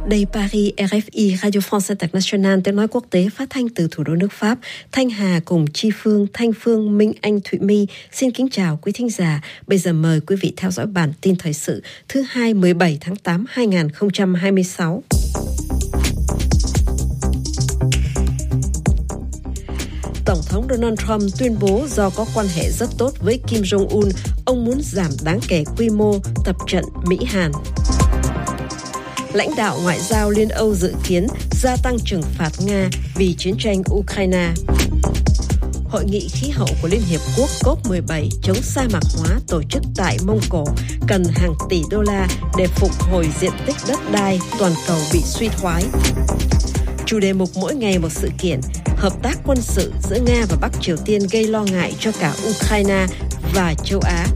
Đây Paris, RFI, Radio France International, tiếng nói quốc tế phát thanh từ thủ đô nước Pháp. Thanh Hà cùng Chi Phương, Thanh Phương, Minh Anh, Thụy My xin kính chào quý thính giả. Bây giờ mời quý vị theo dõi bản tin thời sự thứ hai 17 tháng 8 2026. Tổng thống Donald Trump tuyên bố do có quan hệ rất tốt với Kim Jong-un, ông muốn giảm đáng kể quy mô tập trận Mỹ-Hàn. Lãnh đạo ngoại giao Liên Âu dự kiến gia tăng trừng phạt Nga vì chiến tranh Ukraine. Hội nghị khí hậu của Liên Hiệp Quốc COP17 chống sa mạc hóa tổ chức tại Mông Cổ cần hàng tỷ đô la để phục hồi diện tích đất đai toàn cầu bị suy thoái. Chủ đề mục mỗi ngày một sự kiện, hợp tác quân sự giữa Nga và Bắc Triều Tiên gây lo ngại cho cả Ukraine và châu Á.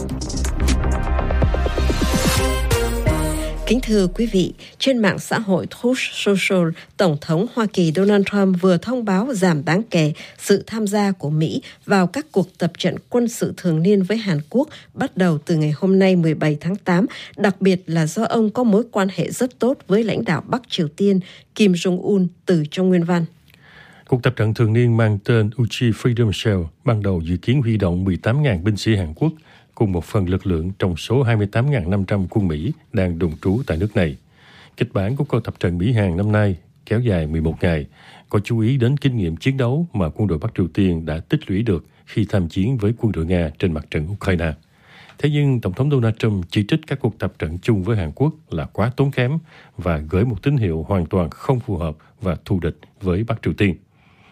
Kính thưa quý vị, trên mạng xã hội Truth Social, Tổng thống Hoa Kỳ Donald Trump vừa thông báo giảm đáng kể sự tham gia của Mỹ vào các cuộc tập trận quân sự thường niên với Hàn Quốc bắt đầu từ ngày hôm nay 17 tháng 8, đặc biệt là do ông có mối quan hệ rất tốt với lãnh đạo Bắc Triều Tiên Kim Jong-un từ trong nguyên văn. Cuộc tập trận thường niên mang tên Uchi Freedom Shell ban đầu dự kiến huy động 18.000 binh sĩ Hàn Quốc cùng một phần lực lượng trong số 28.500 quân Mỹ đang đồn trú tại nước này. Kịch bản của cuộc tập trận Mỹ-Hàn năm nay kéo dài 11 ngày, có chú ý đến kinh nghiệm chiến đấu mà quân đội Bắc Triều Tiên đã tích lũy được khi tham chiến với quân đội Nga trên mặt trận Ukraine. Thế nhưng, Tổng thống Donald Trump chỉ trích các cuộc tập trận chung với Hàn Quốc là quá tốn kém và gửi một tín hiệu hoàn toàn không phù hợp và thù địch với Bắc Triều Tiên.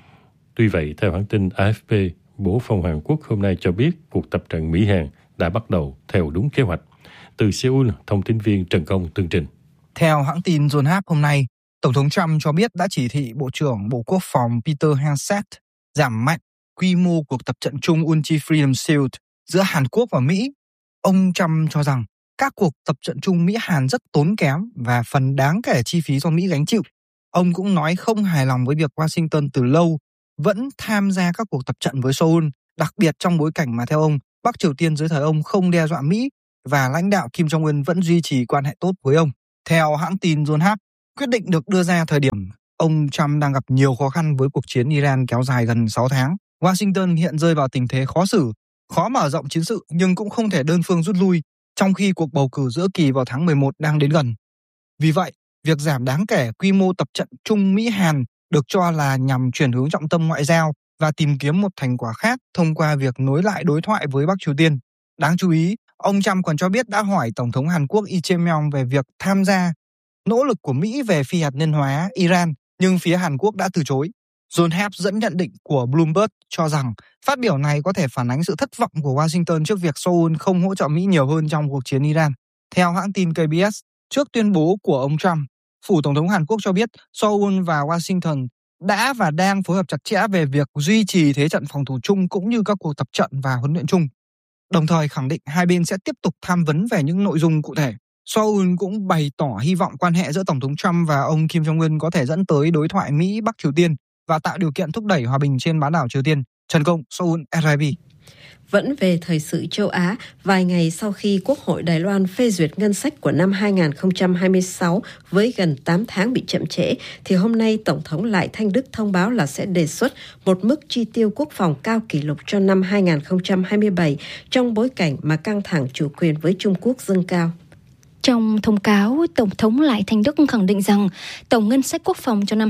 Tuy vậy, theo hãng tin AFP, Bộ Phòng Hàn Quốc hôm nay cho biết cuộc tập trận Mỹ-Hàn đã bắt đầu theo đúng kế hoạch. Từ Seoul, thông tin viên Trần Công tường trình. Theo hãng tin Yonhap hôm nay, Tổng thống Trump cho biết đã chỉ thị Bộ trưởng Bộ Quốc phòng Peter Hegseth giảm mạnh quy mô cuộc tập trận chung Uchi Freedom Shield giữa Hàn Quốc và Mỹ. Ông Trump cho rằng các cuộc tập trận chung Mỹ-Hàn rất tốn kém và phần đáng kể chi phí do Mỹ gánh chịu. Ông cũng nói không hài lòng với việc Washington từ lâu vẫn tham gia các cuộc tập trận với Seoul, đặc biệt trong bối cảnh mà theo ông, Bắc Triều Tiên dưới thời ông không đe dọa Mỹ và lãnh đạo Kim Jong-un vẫn duy trì quan hệ tốt với ông. Theo hãng tin Yonhap, quyết định được đưa ra thời điểm ông Trump đang gặp nhiều khó khăn với cuộc chiến Iran kéo dài gần 6 tháng. Washington hiện rơi vào tình thế khó xử, khó mở rộng chiến sự nhưng cũng không thể đơn phương rút lui, trong khi cuộc bầu cử giữa kỳ vào tháng 11 đang đến gần. Vì vậy, việc giảm đáng kể quy mô tập trận chung Mỹ-Hàn được cho là nhằm chuyển hướng trọng tâm ngoại giao và tìm kiếm một thành quả khác thông qua việc nối lại đối thoại với Bắc Triều Tiên. Đáng chú ý, ông Trump còn cho biết đã hỏi Tổng thống Hàn Quốc Lee Jae-myung về việc tham gia nỗ lực của Mỹ về phi hạt nhân hóa Iran, nhưng phía Hàn Quốc đã từ chối. Yonhap dẫn nhận định của Bloomberg cho rằng phát biểu này có thể phản ánh sự thất vọng của Washington trước việc Seoul không hỗ trợ Mỹ nhiều hơn trong cuộc chiến Iran. Theo hãng tin KBS, trước tuyên bố của ông Trump, Phủ Tổng thống Hàn Quốc cho biết Seoul và Washington đã và đang phối hợp chặt chẽ về việc duy trì thế trận phòng thủ chung cũng như các cuộc tập trận và huấn luyện chung. Đồng thời khẳng định hai bên sẽ tiếp tục tham vấn về những nội dung cụ thể. Seoul cũng bày tỏ hy vọng quan hệ giữa Tổng thống Trump và ông Kim Jong-un có thể dẫn tới đối thoại Mỹ-Bắc Triều Tiên và tạo điều kiện thúc đẩy hòa bình trên bán đảo Triều Tiên. Trần Công, Seoul, RFI. Vẫn về thời sự châu Á, vài ngày sau khi Quốc hội Đài Loan phê duyệt ngân sách của năm 2026 với gần 8 tháng bị chậm trễ, thì hôm nay Tổng thống Lại Thanh Đức thông báo là sẽ đề xuất một mức chi tiêu quốc phòng cao kỷ lục cho năm 2027 trong bối cảnh mà căng thẳng chủ quyền với Trung Quốc dâng cao. Trong thông cáo, Tổng thống Lại Thanh Đức khẳng định rằng tổng ngân sách quốc phòng cho năm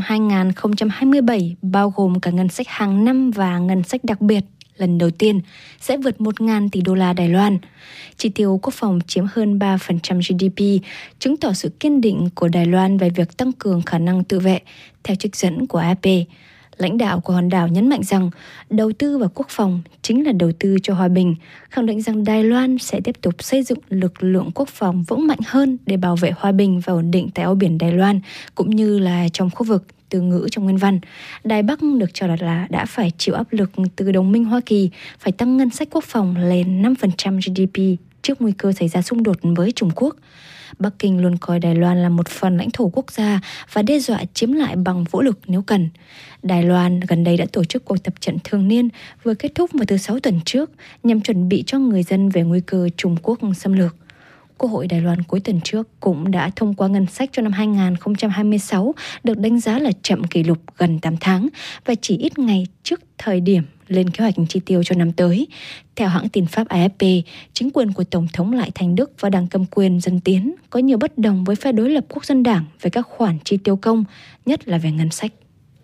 2027 bao gồm cả ngân sách hàng năm và ngân sách đặc biệt lần đầu tiên sẽ vượt 1.000 tỷ đô la Đài Loan. Chi tiêu quốc phòng chiếm hơn 3% GDP, chứng tỏ sự kiên định của Đài Loan về việc tăng cường khả năng tự vệ, theo trích dẫn của AP. Lãnh đạo của hòn đảo nhấn mạnh rằng đầu tư vào quốc phòng chính là đầu tư cho hòa bình, khẳng định rằng Đài Loan sẽ tiếp tục xây dựng lực lượng quốc phòng vững mạnh hơn để bảo vệ hòa bình và ổn định tại eo biển Đài Loan, cũng như là trong khu vực. Từ ngữ trong nguyên văn, Đài Bắc được cho là đã phải chịu áp lực từ đồng minh Hoa Kỳ phải tăng ngân sách quốc phòng lên 5% GDP trước nguy cơ xảy ra xung đột với Trung Quốc. Bắc Kinh luôn coi Đài Loan là một phần lãnh thổ quốc gia và đe dọa chiếm lại bằng vũ lực nếu cần. Đài Loan gần đây đã tổ chức cuộc tập trận thường niên vừa kết thúc vào thứ 6 tuần trước nhằm chuẩn bị cho người dân về nguy cơ Trung Quốc xâm lược. Quốc hội Đài Loan cuối tuần trước cũng đã thông qua ngân sách cho năm 2026 được đánh giá là chậm kỷ lục gần 8 tháng và chỉ ít ngày trước thời điểm lên kế hoạch chi tiêu cho năm tới. Theo hãng tin Pháp AFP, chính quyền của Tổng thống Lại Thành Đức và Đảng cầm quyền Dân Tiến có nhiều bất đồng với phe đối lập Quốc dân Đảng về các khoản chi tiêu công, nhất là về ngân sách.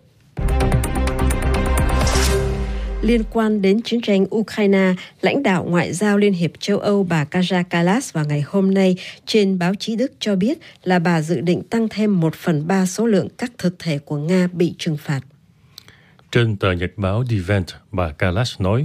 Liên quan đến chiến tranh Ukraine, lãnh đạo ngoại giao Liên hiệp châu Âu bà Kaja Kallas vào ngày hôm nay trên báo chí Đức cho biết là bà dự định tăng thêm 1/3 số lượng các thực thể của Nga bị trừng phạt. Trên tờ nhật báo Die Welt, bà Kallas nói,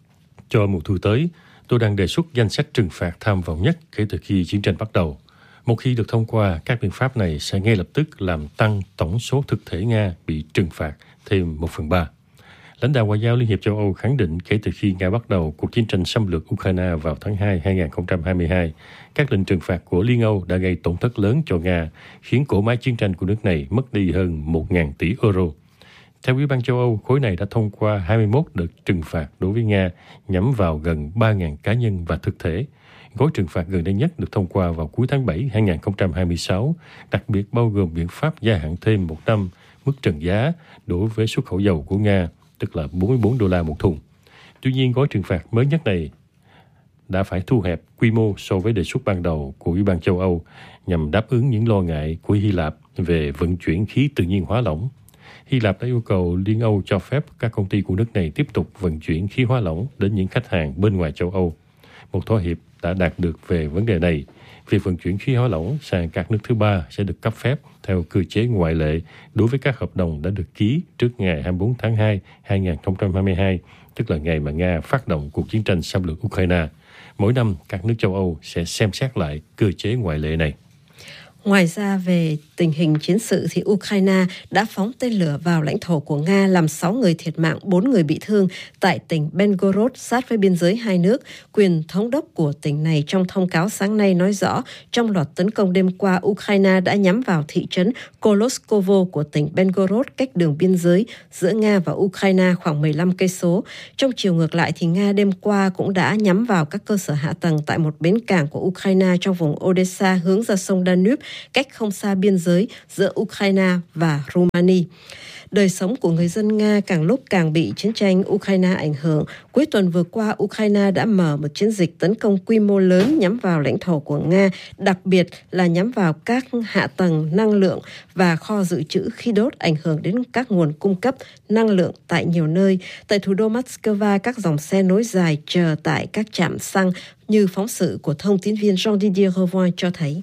cho mùa thu tới, tôi đang đề xuất danh sách trừng phạt tham vọng nhất kể từ khi chiến tranh bắt đầu. Một khi được thông qua, các biện pháp này sẽ ngay lập tức làm tăng tổng số thực thể Nga bị trừng phạt thêm 1/3. Lãnh đạo ngoại giao Liên hiệp châu Âu khẳng định kể từ khi Nga bắt đầu cuộc chiến tranh xâm lược Ukraine vào tháng 2 2022, các lệnh trừng phạt của Liên Âu đã gây tổn thất lớn cho Nga, khiến cỗ máy chiến tranh của nước này mất đi hơn 1.000 tỷ euro. Theo Ủy ban châu Âu, khối này đã thông qua 21 đợt trừng phạt đối với Nga nhắm vào gần 3.000 cá nhân và thực thể. Gói trừng phạt gần đây nhất được thông qua vào cuối tháng 7 2026, đặc biệt bao gồm biện pháp gia hạn thêm 1 năm mức trần giá đối với xuất khẩu dầu của Nga, tức là $44 một thùng. Tuy nhiên, gói trừng phạt mới nhất này đã phải thu hẹp quy mô so với đề xuất ban đầu của Ủy ban châu Âu nhằm đáp ứng những lo ngại của Hy Lạp về vận chuyển khí tự nhiên hóa lỏng. Hy Lạp đã yêu cầu Liên Âu cho phép các công ty của nước này tiếp tục vận chuyển khí hóa lỏng đến những khách hàng bên ngoài châu Âu. Một thỏa hiệp đã đạt được về vấn đề này. Việc vận chuyển khí hóa lỏng sang các nước thứ ba sẽ được cấp phép theo cơ chế ngoại lệ đối với các hợp đồng đã được ký trước ngày 24 tháng 2, 2022, tức là ngày mà Nga phát động cuộc chiến tranh xâm lược Ukraine. Mỗi năm, các nước châu Âu sẽ xem xét lại cơ chế ngoại lệ này. Ngoài ra, về tình hình chiến sự thì Ukraine đã phóng tên lửa vào lãnh thổ của Nga làm 6 người thiệt mạng, 4 người bị thương tại tỉnh Belgorod sát với biên giới hai nước. Quyền thống đốc của tỉnh này trong thông cáo sáng nay nói rõ trong loạt tấn công đêm qua, Ukraine đã nhắm vào thị trấn Koloskovo của tỉnh Belgorod cách đường biên giới giữa Nga và Ukraine khoảng 15 cây số. Trong chiều ngược lại thì Nga đêm qua cũng đã nhắm vào các cơ sở hạ tầng tại một bến cảng của Ukraine trong vùng Odessa hướng ra sông Danube, cách không xa biên giới giữa Ukraine và Romania. Đời sống của người dân Nga càng lúc càng bị chiến tranh Ukraine ảnh hưởng. Cuối tuần vừa qua, Ukraine đã mở một chiến dịch tấn công quy mô lớn nhắm vào lãnh thổ của Nga, đặc biệt là nhắm vào các hạ tầng năng lượng và kho dự trữ khí đốt, ảnh hưởng đến các nguồn cung cấp năng lượng tại nhiều nơi. Tại thủ đô Moscow, các dòng xe nối dài chờ tại các trạm xăng, như phóng sự của thông tin viên Jean-Didier Revoin cho thấy.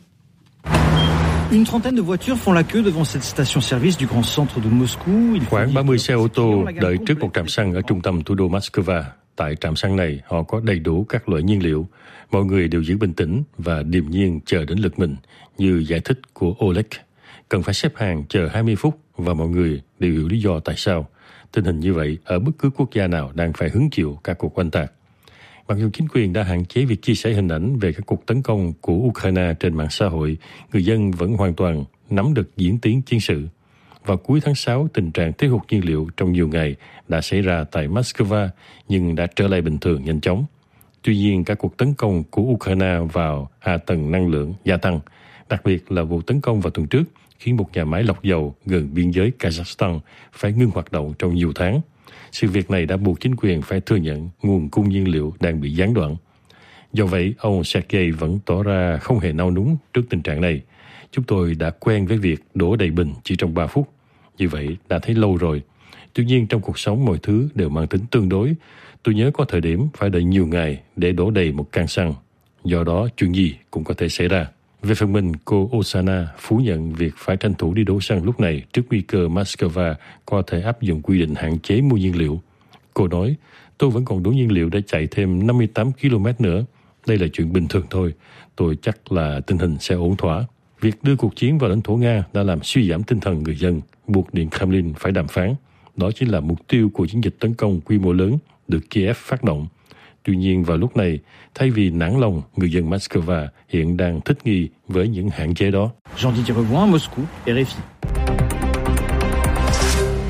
Une trentaine de voitures font la queue devant cette station-service du grand centre de Moscou. Khoảng 30 xe ô tô đợi trước một trạm xăng ở trung tâm thủ đô Moscow. Tại trạm xăng này, họ có đầy đủ các loại nhiên liệu. Mọi người đều giữ bình tĩnh và điềm nhiên chờ đến lượt mình, như giải thích của Oleg. Cần phải xếp hàng chờ 20 phút và mọi người đều hiểu lý do tại sao. Tình hình như vậy ở bất cứ quốc gia nào đang phải hứng chịu các cuộc oanh tạc. Mặc dù chính quyền đã hạn chế việc chia sẻ hình ảnh về các cuộc tấn công của Ukraine trên mạng xã hội, người dân vẫn hoàn toàn nắm được diễn tiến chiến sự. Vào cuối tháng 6, tình trạng thiếu hụt nhiên liệu trong nhiều ngày đã xảy ra tại Moscow nhưng đã trở lại bình thường nhanh chóng. Tuy nhiên, các cuộc tấn công của Ukraine vào hạ tầng năng lượng gia tăng, đặc biệt là vụ tấn công vào tuần trước khiến một nhà máy lọc dầu gần biên giới Kazakhstan phải ngưng hoạt động trong nhiều tháng. Sự việc này đã buộc chính quyền phải thừa nhận nguồn cung nhiên liệu đang bị gián đoạn. Do vậy, ông Sergei vẫn tỏ ra không hề nao núng trước tình trạng này. Chúng tôi đã quen với việc đổ đầy bình chỉ trong 3 phút. Như vậy đã thấy lâu rồi. Tuy nhiên, trong cuộc sống mọi thứ đều mang tính tương đối. Tôi nhớ có thời điểm phải đợi nhiều ngày để đổ đầy một can xăng. Do đó, chuyện gì cũng có thể xảy ra. Về phần mình, cô Osana phủ nhận việc phải tranh thủ đi đổ xăng lúc này trước nguy cơ Moscow có thể áp dụng quy định hạn chế mua nhiên liệu. Cô nói, tôi vẫn còn đủ nhiên liệu để chạy thêm 58 km nữa. Đây là chuyện bình thường thôi. Tôi chắc là tình hình sẽ ổn thỏa. Việc đưa cuộc chiến vào lãnh thổ Nga đã làm suy giảm tinh thần người dân, buộc Điện Kremlin phải đàm phán. Đó chính là mục tiêu của chiến dịch tấn công quy mô lớn được Kiev phát động. Tuy nhiên vào lúc này, thay vì nản lòng, người dân Moscow hiện đang thích nghi với những hạn chế đó. Jean-Didier Revoin, Moscou, RFI.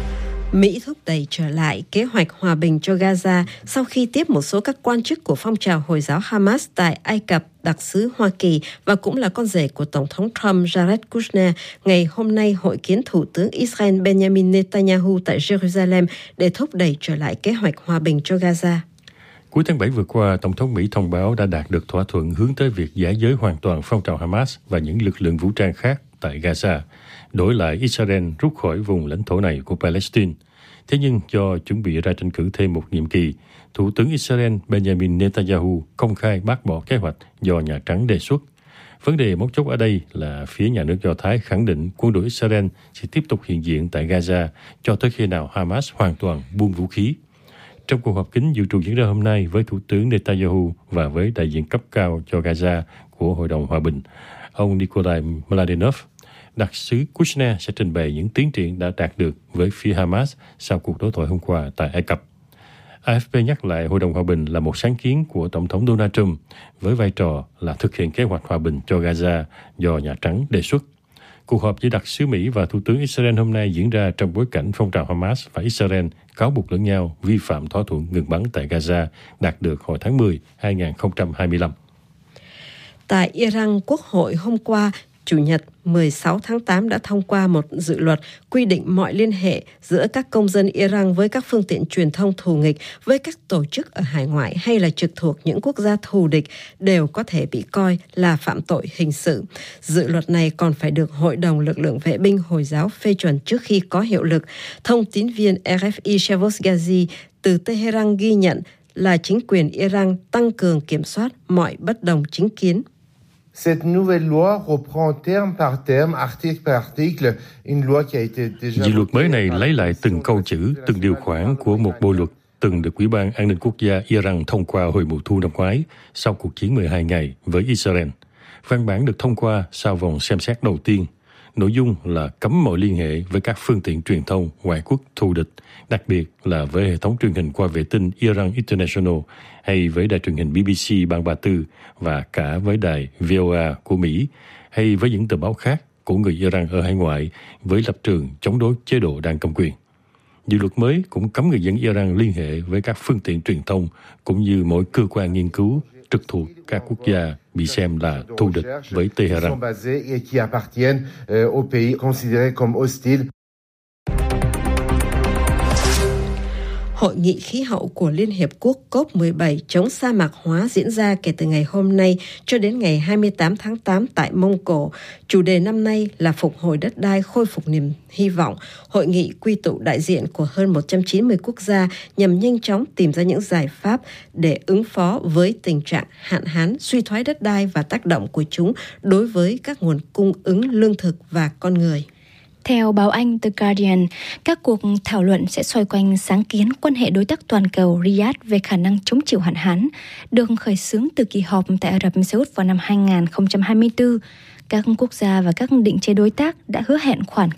Mỹ thúc đẩy trở lại kế hoạch hòa bình cho Gaza sau khi tiếp một số các quan chức của phong trào Hồi giáo Hamas tại Ai Cập, đặc sứ Hoa Kỳ và cũng là con rể của Tổng thống Trump Jared Kushner ngày hôm nay hội kiến Thủ tướng Israel Benjamin Netanyahu tại Jerusalem để thúc đẩy trở lại kế hoạch hòa bình cho Gaza. Cuối tháng 7 vừa qua, Tổng thống Mỹ thông báo đã đạt được thỏa thuận hướng tới việc giải giới hoàn toàn phong trào Hamas và những lực lượng vũ trang khác tại Gaza, đổi lại Israel rút khỏi vùng lãnh thổ này của Palestine. Thế nhưng do chuẩn bị ra tranh cử thêm một nhiệm kỳ, Thủ tướng Israel Benjamin Netanyahu công khai bác bỏ kế hoạch do Nhà Trắng đề xuất. Vấn đề mấu chốt ở đây là phía nhà nước Do Thái khẳng định quân đội Israel sẽ tiếp tục hiện diện tại Gaza cho tới khi nào Hamas hoàn toàn buông vũ khí. Trong cuộc họp kín dự trù diễn ra hôm nay với Thủ tướng Netanyahu và với đại diện cấp cao cho Gaza của Hội đồng Hòa bình, ông Nikolai Mladenov, đặc sứ Kushner sẽ trình bày những tiến triển đã đạt được với phía Hamas sau cuộc đối thoại hôm qua tại Ai Cập. AFP nhắc lại Hội đồng Hòa bình là một sáng kiến của Tổng thống Donald Trump với vai trò là thực hiện kế hoạch hòa bình cho Gaza do Nhà Trắng đề xuất. Cuộc họp giữa đặc sứ Mỹ và Thủ tướng Israel hôm nay diễn ra trong bối cảnh phong trào Hamas và Israel cáo buộc lẫn nhau vi phạm thỏa thuận ngừng bắn tại Gaza đạt được hồi tháng 10, 2025. Tại Iran, Quốc hội hôm qua, Chủ nhật 16 tháng 8 đã thông qua một dự luật quy định mọi liên hệ giữa các công dân Iran với các phương tiện truyền thông thù nghịch, với các tổ chức ở hải ngoại hay là trực thuộc những quốc gia thù địch đều có thể bị coi là phạm tội hình sự. Dự luật này còn phải được Hội đồng Lực lượng Vệ binh Hồi giáo phê chuẩn trước khi có hiệu lực. Thông tín viên RFI Shavos Ghazi từ Tehran ghi nhận là chính quyền Iran tăng cường kiểm soát mọi bất đồng chính kiến. Cette nouvelle loi reprend terme par terme, article par article, une loi qui a été déjà... Dự luật mới này lấy lại từng câu chữ, từng điều khoản của một bộ luật từng được Ủy ban An ninh Quốc gia Iran thông qua hồi mùa thu năm ngoái sau cuộc chiến 12 ngày với Israel. Văn bản được thông qua sau vòng xem xét đầu tiên. Nội dung là cấm mọi liên hệ với các phương tiện truyền thông ngoại quốc thù địch, đặc biệt là với hệ thống truyền hình qua vệ tinh Iran International hay với đài truyền hình BBC Bang 34 và cả với đài VOA của Mỹ hay với những tờ báo khác của người Iran ở hải ngoại với lập trường chống đối chế độ đang cầm quyền. Dự luật mới cũng cấm người dân Iran liên hệ với các phương tiện truyền thông cũng như mỗi cơ quan nghiên cứu trực thuộc các quốc gia bị xem là thù địch với Tehran. Hội nghị khí hậu của Liên Hiệp Quốc COP17 chống sa mạc hóa diễn ra kể từ ngày hôm nay cho đến ngày 28 tháng 8 tại Mông Cổ. Chủ đề năm nay là phục hồi đất đai, khôi phục niềm hy vọng. Hội nghị quy tụ đại diện của hơn 190 quốc gia nhằm nhanh chóng tìm ra những giải pháp để ứng phó với tình trạng hạn hán, suy thoái đất đai và tác động của chúng đối với các nguồn cung ứng lương thực và con người. Theo báo Anh The Guardian, các cuộc thảo luận sẽ xoay quanh sáng kiến quan hệ đối tác toàn cầu Riyadh về khả năng chống chịu hạn hán, được khởi xướng từ kỳ họp tại Ả Rập Xê Út vào năm 2024. Các quốc gia và các định chế đối tác đã hứa hẹn khoản